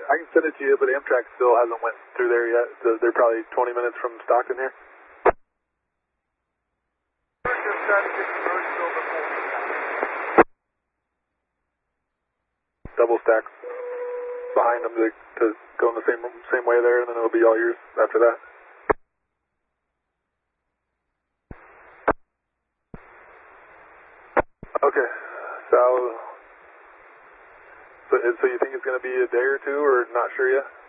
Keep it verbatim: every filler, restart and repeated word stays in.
I can send it to you, but Amtrak still hasn't went through there yet. So they're probably twenty minutes from Stockton here. Double stack behind them to, to go in the same same way there, and then it'll be all yours after that. Okay, so so, so you think it's going to be a day or two, or not sure yet?